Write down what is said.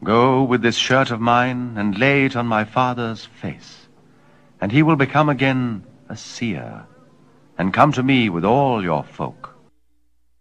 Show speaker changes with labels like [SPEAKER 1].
[SPEAKER 1] Go with this shirt of mine and lay it on my father's face, and he will become again a seer, and come to me with all your folk.